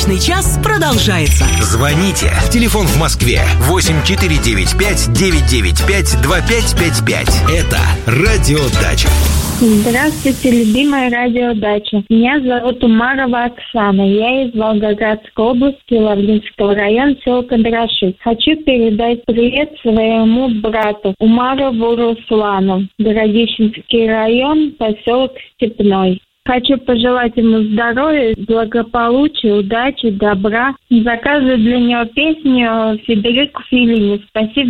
Брачный час продолжается. Звоните. Телефон в Москве 8495-995-2555. Это Радиодача. Здравствуйте, любимая Радиодача. Меня зовут Умарова Оксана. Я из Волгоградской области, Лавринского района, село Кондраши. Хочу передать привет своему брату Умарову Руслану, Городищенский район, поселок Степной. Хочу пожелать ему здоровья, благополучия, удачи, добра. Заказываю для него песню Федерико Феллини. Спасибо